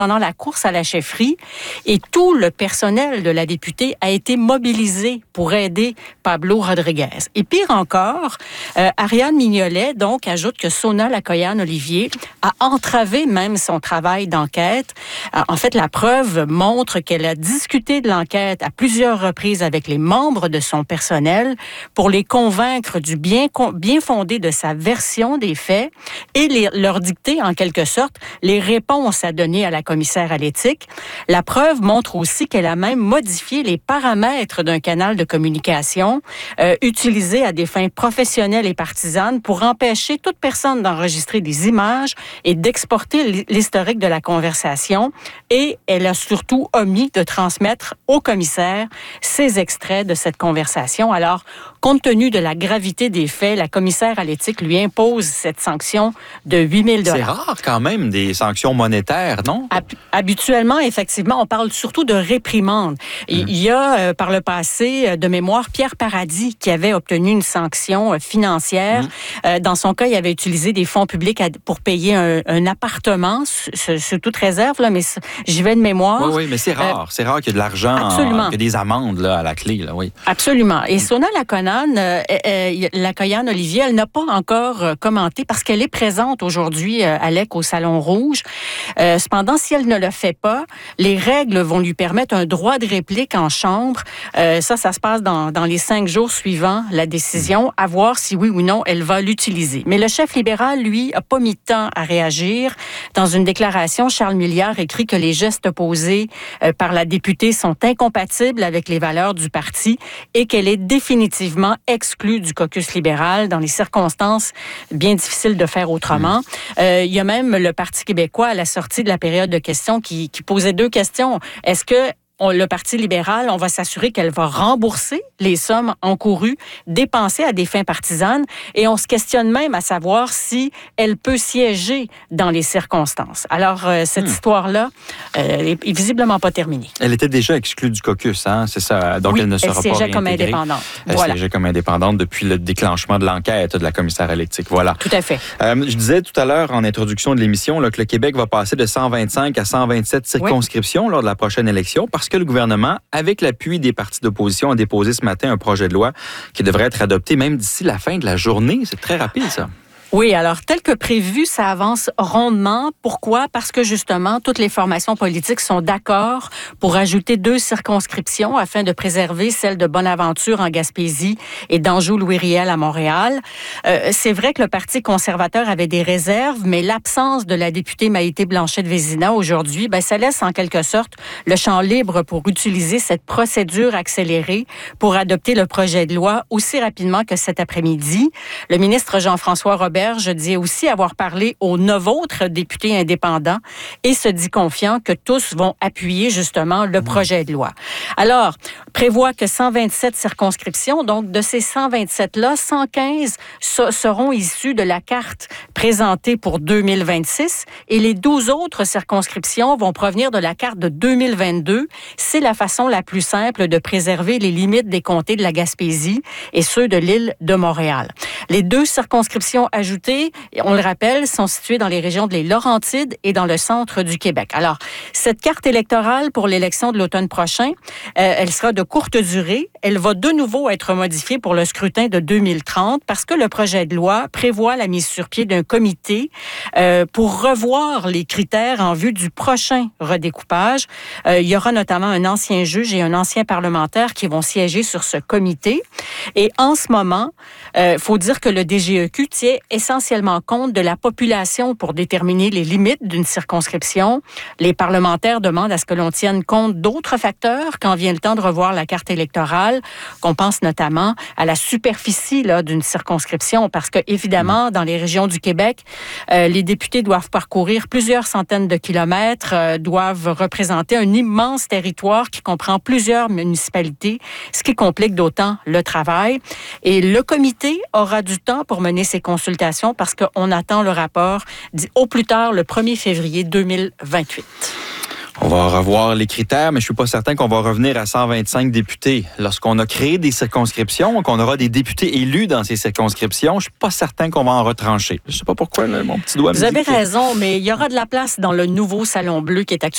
pendant la course à la chefferie et tout le personnel de la députée a été mobilisé pour aider Pablo Rodriguez. Et pire encore, Ariane Mignolet, donc, ajoute que Sona Lacoyan-Olivier a entravé même son travail d'enquête. En fait, la preuve montre qu'elle a discuté de l'enquête à plusieurs reprises avec les membres de son personnel pour les convaincre du bien fondé de sa version des faits et leur dicter, en quelque sorte, les réponses à donner à la commissaire à l'éthique. La preuve montre aussi qu'elle a même modifié les paramètres d'un canal de communication utilisé à des fins professionnelles et partisanes pour empêcher toute personne d'enregistrer des images et d'exporter l'historique de la conversation. Et elle a surtout omis de transmettre au commissaire ces extraits de cette conversation. Alors, compte tenu de la gravité des faits, la commissaire à l'éthique lui impose cette sanction de 8 000 $. C'est rare quand même des sanctions monétaires, non? Habituellement, effectivement, on parle surtout de réprimande. Il y a, par le passé, de mémoire, Pierre Paradis qui avait obtenu une sanction financière. Dans son cas, il avait utilisé des fonds publics pour payer un appartement, sous toute réserve, là, mais j'y vais de mémoire. Oui, mais c'est rare. C'est rare qu'il y ait de l'argent, qu'il y ait des amendes là, à la clé. Là, oui. Absolument. Et Sona Lacoyan-Olivier, elle n'a pas encore commenté parce qu'elle est présente aujourd'hui, Alec, au Salon Rouge. Cependant, si elle ne le fait pas, les règles vont lui permettre un droit de réplique en chambre. Ça se passe dans les 5 jours suivants la décision, à voir si oui ou non elle va l'utiliser. Mais le chef libéral, lui, a pas mis de temps à réagir. Dans une déclaration, Charles Milliard écrit que les gestes posés par la députée sont incompatibles avec les valeurs du parti et qu'elle est définitivement exclue du caucus libéral dans les circonstances bien difficiles de faire autrement. Il y a même le Parti québécois à la sortie de la période de questions qui posait 2 questions. Est-ce que le Parti libéral, on va s'assurer qu'elle va rembourser les sommes encourues, dépensées à des fins partisanes, et on se questionne même à savoir si elle peut siéger dans les circonstances. Alors, cette histoire-là est visiblement pas terminée. Elle était déjà exclue du caucus, hein? C'est ça. Donc, oui, elle ne sera pas réintégrée. Comme indépendante. Elle siégeait comme indépendante depuis le déclenchement de l'enquête de la commissaire à l'éthique. Voilà. Tout à fait. Je disais tout à l'heure, en introduction de l'émission, là, que le Québec va passer de 125 à 127 circonscriptions lors de la prochaine élection, parce que le gouvernement, avec l'appui des partis d'opposition, a déposé ce matin un projet de loi qui devrait être adopté même d'ici la fin de la journée. C'est très rapide, ça. Oui, alors, tel que prévu, ça avance rondement. Pourquoi? Parce que, justement, toutes les formations politiques sont d'accord pour ajouter 2 circonscriptions afin de préserver celle de Bonaventure en Gaspésie et d'Anjou-Louis-Riel à Montréal. C'est vrai que le Parti conservateur avait des réserves, mais l'absence de la députée Maïté Blanchet-Vézina aujourd'hui, ça laisse en quelque sorte le champ libre pour utiliser cette procédure accélérée pour adopter le projet de loi aussi rapidement que cet après-midi. Le ministre Jean-François Robert dit aussi avoir parlé aux 9 autres députés indépendants et se dit confiant que tous vont appuyer justement le projet de loi. Alors, prévoit que 127 circonscriptions, donc de ces 127-là, 115 seront issues de la carte présentée pour 2026 et les 12 autres circonscriptions vont provenir de la carte de 2022. C'est la façon la plus simple de préserver les limites des comtés de la Gaspésie et ceux de l'île de Montréal. Les 2 circonscriptions ajoutées, on le rappelle, sont situées dans les régions de les Laurentides et dans le centre du Québec. Alors, cette carte électorale pour l'élection de l'automne prochain, elle sera de courte durée. Elle va de nouveau être modifiée pour le scrutin de 2030 parce que le projet de loi prévoit la mise sur pied d'un comité pour revoir les critères en vue du prochain redécoupage. Il y aura notamment un ancien juge et un ancien parlementaire qui vont siéger sur ce comité. Et en ce moment, faut dire que le DGEQ tient essentiellement compte de la population pour déterminer les limites d'une circonscription. Les parlementaires demandent à ce que l'on tienne compte d'autres facteurs quand vient le temps de revoir la carte électorale, qu'on pense notamment à la superficie d'une circonscription, parce que évidemment, dans les régions du Québec, les députés doivent parcourir plusieurs centaines de kilomètres, doivent représenter un immense territoire qui comprend plusieurs municipalités, ce qui complique d'autant le travail. Et le comité aura du temps pour mener ses consultations parce qu'on attend le rapport au plus tard le 1er février 2028. On va revoir les critères, mais je suis pas certain qu'on va revenir à 125 députés. Lorsqu'on a créé des circonscriptions, qu'on aura des députés élus dans ces circonscriptions, je suis pas certain qu'on va en retrancher. Je sais pas pourquoi, là, mon petit doigt me dit. Vous avez raison, mais il y aura de la place dans le nouveau Salon Bleu qui est actuellement